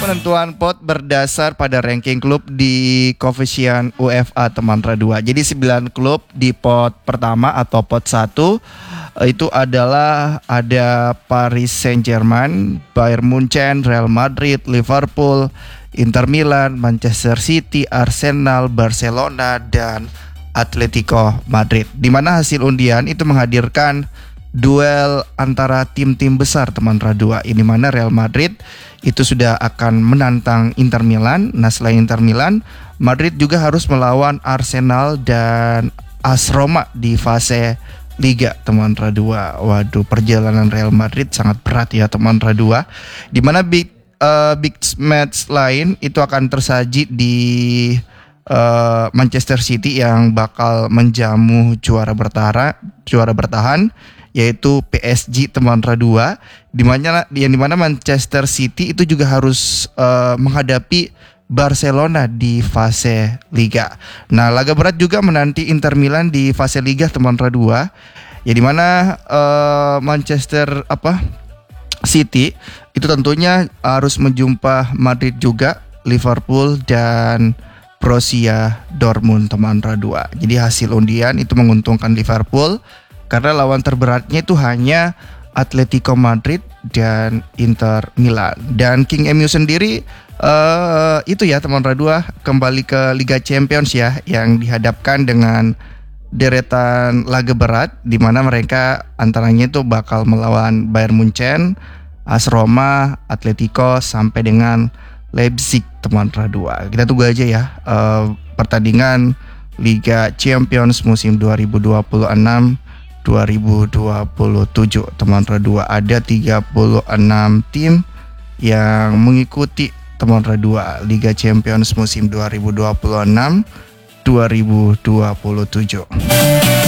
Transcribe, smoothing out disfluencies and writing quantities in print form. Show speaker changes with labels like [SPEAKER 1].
[SPEAKER 1] penentuan pot berdasar pada ranking klub di koefisien UEFA teman-teman 2. Jadi 9 klub di pot pertama atau pot 1 itu adalah ada Paris Saint-Germain, Bayern Munchen, Real Madrid, Liverpool, Inter Milan, Manchester City, Arsenal, Barcelona, dan Atletico Madrid. Di mana hasil undian itu menghadirkan duel antara tim-tim besar teman Radua. Ini mana Real Madrid itu sudah akan menantang Inter Milan. Nah, selain Inter Milan, Madrid juga harus melawan Arsenal dan AS Roma di fase Liga teman Radua. Waduh, perjalanan Real Madrid sangat berat ya teman Radua. Di mana big match lain itu akan tersaji di Manchester City yang bakal menjamu juara bertahan yaitu PSG teman Radua, di mana Manchester City itu juga harus menghadapi Barcelona di fase Liga. Nah, laga berat juga menanti Inter Milan di fase Liga teman Radua, ya di mana Manchester City itu tentunya harus menjumpa Madrid juga, Liverpool dan Borussia Dortmund teman Radua. Jadi hasil undian itu menguntungkan Liverpool karena lawan terberatnya itu hanya Atletico Madrid dan Inter Milan. Dan King MU sendiri itu ya teman Radua kembali ke Liga Champions ya, yang dihadapkan dengan deretan laga berat di mana mereka antaranya itu bakal melawan Bayern Munchen, AS Roma, Atletico sampai dengan Leipzig teman Radua. Kita tunggu aja ya pertandingan Liga Champions musim 2026-2027 teman Radua. Ada 36 tim yang mengikuti teman Radua Liga Champions musim 2026-2027.